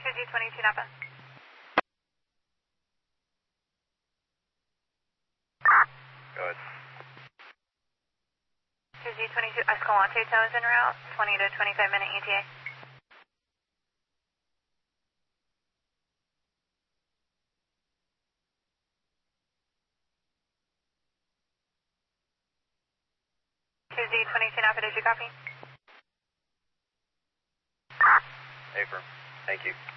2Z22 Napa. Go ahead. 2Z22 Escalante tow is en route, 20 to 25 minute ETA. Z22 Napa, did you copy? Affirm. Thank you.